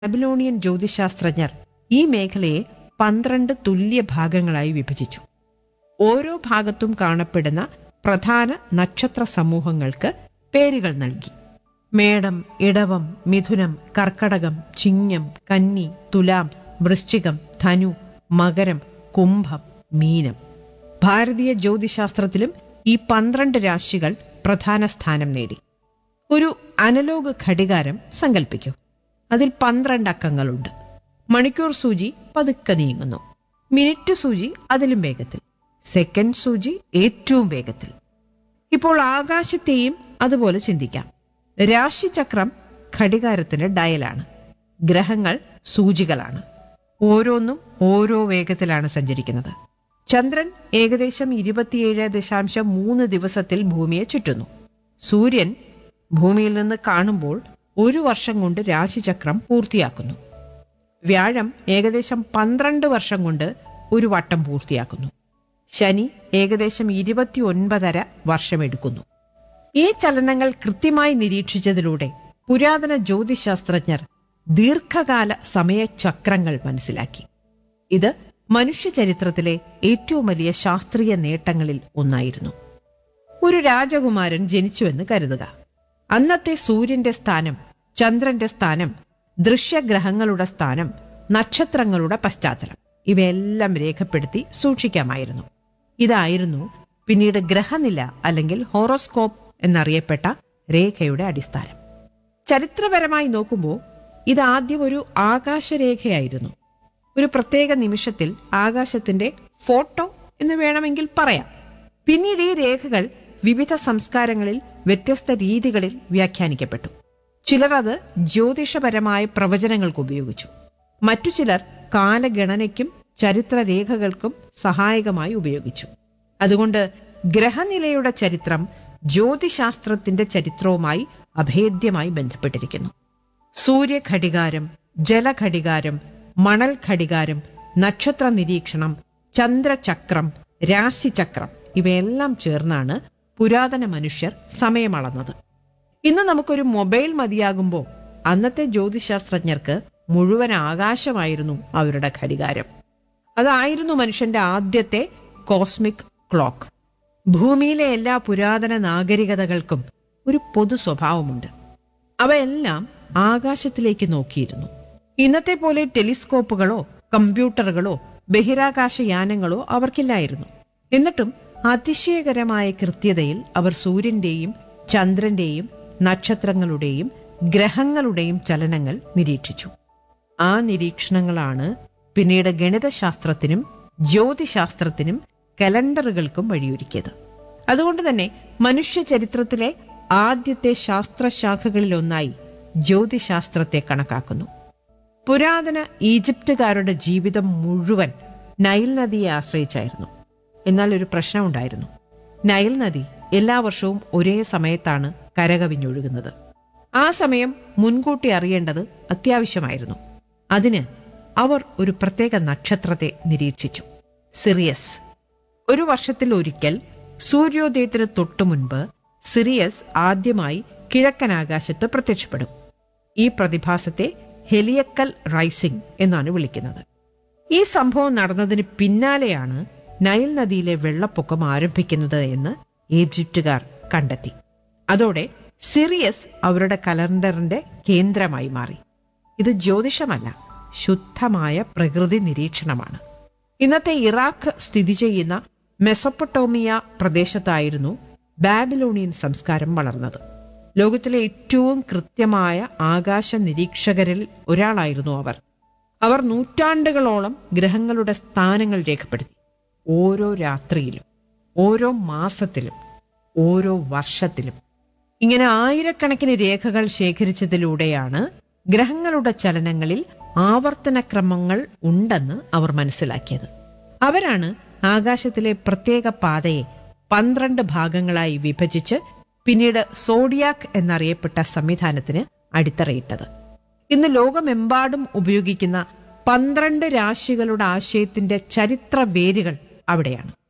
Babylonian ജ്യോതിശാസ്ത്രജ്ഞർ ഈ മേഖലയെ 12 തുല്യ ഭാഗങ്ങളായി വിഭജിച്ചു. ഓരോ ഭാഗത്തും കാണപ്പെടുന്ന പ്രധാന നക്ഷത്ര സമൂഹങ്ങൾക്ക് പേരുകൾ നൽകി. മേടം, ഇടവം, മിഥുനം, കർക്കടകം, ചിങ്ങം, കന്നി, തുലാം, വൃശ്ചികം, ധനു, മകരം, കുംഭം, മീനം. ഭാരതീയ ജ്യോതിശാസ്ത്രത്തിലും ഈ 12 രാശികൾ പ്രധാന സ്ഥാനം നേടി. ഒരു അനലോഗ് ഘടികാരം സങ്കല്പിക്കൂ. അതിൽ 12 അക്കങ്ങളുണ്ട്. മണിക്കൂർ സൂചി പതുക്കെ നീങ്ങുന്നു. മിനിറ്റ് സൂചി അതിലും വേഗത്തിൽ. സെക്കൻഡ് സൂചി ഏറ്റവും വേഗത്തിൽ. ഇപ്പോൾ ആകാശത്തെയും അതുപോലെ ചിന്തിക്കാം. രാശിചക്രം ഘടികാരത്തിന് ഡയലാണ്. ഗ്രഹങ്ങൾ സൂചികളാണ്. ഓരോന്നും ഓരോ വേഗത്തിലാണ് സഞ്ചരിക്കുന്നത്. ചന്ദ്രൻ ഏകദേശം 27.3 ദിവസത്തിൽ ഭൂമിയെ ചുറ്റുന്നു. സൂര്യൻ ഭൂമിയിൽ നിന്ന് കാണുമ്പോൾ 1 വർഷം കൊണ്ട് രാശിചക്രം പൂർത്തിയാക്കുന്നു. വ്യാഴം ഏകദേശം 12 വർഷം കൊണ്ട് ഒരു വട്ടം പൂർത്തിയാക്കുന്നു. ശനി ഏകദേശം 29.5 വർഷമെടുക്കുന്നു. ഈ ചലനങ്ങൾ കൃത്യമായി നിരീക്ഷിച്ചതിലൂടെ പുരാതന ജ്യോതിശാസ്ത്രജ്ഞർ ദീർഘകാല സമയചക്രങ്ങൾ മനസ്സിലാക്കി. ഇത് മനുഷ്യചരിത്രത്തിലെ ഏറ്റവും വലിയ ശാസ്ത്രീയ നേട്ടങ്ങളിൽ ഒന്നായിരുന്നു. ഒരു രാജകുമാരൻ ജനിച്ചുവെന്ന് കരുതുക. അന്നത്തെ സൂര്യന്റെ സ്ഥാനം, ചന്ദ്രന്റെ സ്ഥാനം, ദൃശ്യഗ്രഹങ്ങളുടെ സ്ഥാനം, നക്ഷത്രങ്ങളുടെ പശ്ചാത്തലം ഇവയെല്ലാം രേഖപ്പെടുത്തി സൂക്ഷിക്കാമായിരുന്നു. ഇതായിരുന്നു പിന്നീട് ഗ്രഹനില അല്ലെങ്കിൽ ഹോറോസ്കോപ്പ് എന്നറിയപ്പെട്ട രേഖയുടെ അടിസ്ഥാനം. ചരിത്രപരമായി നോക്കുമ്പോൾ ഇത് ആദ്യം ഒരു ആകാശരേഖയായിരുന്നു. ഒരു പ്രത്യേക നിമിഷത്തിൽ ആകാശത്തിന്റെ ഫോട്ടോ എന്ന് വേണമെങ്കിൽ പറയാം. പിന്നീട് ഈ രേഖകൾ വിവിധ സംസ്കാരങ്ങളിൽ വ്യത്യസ്ത രീതികളിൽ വ്യാഖ്യാനിക്കപ്പെട്ടു. ചിലർ അത് ജ്യോതിഷപരമായ പ്രവചനങ്ങൾക്ക് ഉപയോഗിച്ചു. മറ്റു ചിലർ കാലഗണനയ്ക്കും ചരിത്രരേഖകൾക്കും സഹായകമായി ഉപയോഗിച്ചു. അതുകൊണ്ട് ഗ്രഹനിലയുടെ ചരിത്രം ജ്യോതിശാസ്ത്രത്തിന്റെ ചരിത്രവുമായി അഭേദ്യമായി ബന്ധപ്പെട്ടിരിക്കുന്നു. സൂര്യഘടികാരം, ജലഘടികാരം, മണൽ ഘടികാരം, നക്ഷത്ര നിരീക്ഷണം, ചന്ദ്രചക്രം, രാശിചക്രം ഇവയെല്ലാം ചേർന്നാണ് പുരാതന മനുഷ്യർ സമയമളന്നത്. ഇന്ന് നമുക്കൊരു മൊബൈൽ മതിയാകുമ്പോൾ അന്നത്തെ ജ്യോതിശാസ്ത്രജ്ഞർക്ക് മുഴുവൻ ആകാശമായിരുന്നു അവരുടെ ഘടികാരം. അതായിരുന്നു മനുഷ്യന്റെ ആദ്യത്തെ കോസ്മിക് ക്ലോക്ക്. ഭൂമിയിലെ എല്ലാ പുരാതന നാഗരികതകൾക്കും ഒരു പൊതു സ്വഭാവമുണ്ട്. അവയെല്ലാം ആകാശത്തിലേക്ക് നോക്കിയിരുന്നു. ഇന്നത്തെ പോലെ ടെലിസ്കോപ്പുകളോ കമ്പ്യൂട്ടറുകളോ ബഹിരാകാശയാനങ്ങളോ അവർക്കില്ലായിരുന്നു. എന്നിട്ടും അതിശയകരമായ കൃത്യതയിൽ അവർ സൂര്യന്റെയും ചന്ദ്രന്റെയും നക്ഷത്രങ്ങളുടെയും ഗ്രഹങ്ങളുടെയും ചലനങ്ങൾ നിരീക്ഷിച്ചു. ആ നിരീക്ഷണങ്ങളാണ് പിന്നീട് ഗണിതശാസ്ത്രത്തിനും ജ്യോതിശാസ്ത്രത്തിനും കലണ്ടറുകൾക്കും വഴിയൊരുക്കിയത്. അതുകൊണ്ട് തന്നെ മനുഷ്യ ചരിത്രത്തിലെ ആദ്യത്തെ ശാസ്ത്രശാഖകളിലൊന്നായി ജ്യോതിശാസ്ത്രത്തെ കണക്കാക്കുന്നു. പുരാതന ഈജിപ്തുകാരുടെ ജീവിതം മുഴുവൻ നൈൽ നദിയെ ആശ്രയിച്ചായിരുന്നു. എന്നാൽ ഒരു പ്രശ്നമുണ്ടായിരുന്നു. നൈൽ നദി എല്ലാ വർഷവും ഒരേ സമയത്താണ് കരകവിഞ്ഞൊഴുകുന്നത്. ആ സമയം മുൻകൂട്ടി അറിയേണ്ടത് അത്യാവശ്യമായിരുന്നു. അതിന് അവർ ഒരു പ്രത്യേക നക്ഷത്രത്തെ നിരീക്ഷിച്ചു, സിറിയസ്. ഒരു വർഷത്തിൽ ഒരിക്കൽ സൂര്യോദയത്തിന് തൊട്ടു മുൻപ് സിറിയസ് ആദ്യമായി കിഴക്കൻ ആകാശത്ത് പ്രത്യക്ഷപ്പെടും. ഈ പ്രതിഭാസത്തെ ഹെലിയക്കൽ റൈസിംഗ് എന്നാണ് വിളിക്കുന്നത്. ഈ സംഭവം നടന്നതിന് പിന്നാലെയാണ് നൈൽ നദിയിലെ വെള്ളപ്പൊക്കം ആരംഭിക്കുന്നത് എന്ന് ഈജിപ്തുകാർ കണ്ടെത്തി. അതോടെ സിറിയസ് അവരുടെ കലണ്ടറിന്റെ കേന്ദ്രമായി മാറി. ഇത് ജ്യോതിഷമല്ല, ശുദ്ധമായ പ്രകൃതി നിരീക്ഷണമാണ്. ഇന്നത്തെ ഇറാഖ് സ്ഥിതി ചെയ്യുന്ന മെസൊപ്പൊട്ടോമിയ പ്രദേശത്തായിരുന്നു ബാബിലോണിയൻ സംസ്കാരം വളർന്നത്. ലോകത്തിലെ ഏറ്റവും കൃത്യമായ ആകാശ നിരീക്ഷകരിൽ ഒരാളായിരുന്നു അവർ. അവർ നൂറ്റാണ്ടുകളോളം ഗ്രഹങ്ങളുടെ സ്ഥാനങ്ങൾ രേഖപ്പെടുത്തി. ഓരോ രാത്രിയിലും, ഓരോ മാസത്തിലും, ഓരോ വർഷത്തിലും. ഇങ്ങനെ ആയിരക്കണക്കിന് രേഖകൾ ശേഖരിച്ചതിലൂടെയാണ് ഗ്രഹങ്ങളുടെ ചലനങ്ങളിൽ ആവർത്തനക്രമങ്ങൾ ഉണ്ടെന്ന് അവർ മനസ്സിലാക്കിയത്. അവരാണ് ആകാശത്തിലെ പ്രത്യേക പാതയെ 12 ഭാഗങ്ങളായി വിഭജിച്ച് പിന്നീട് സോഡിയാക് എന്നറിയപ്പെട്ട സംവിധാനത്തിന് അടിത്തറയിട്ടത്. ഇന്ന് ലോകമെമ്പാടും ഉപയോഗിക്കുന്ന 12 രാശികളുടെ ആശയത്തിന്റെ ചരിത്ര വേരുകൾ അവിടെയാണ്.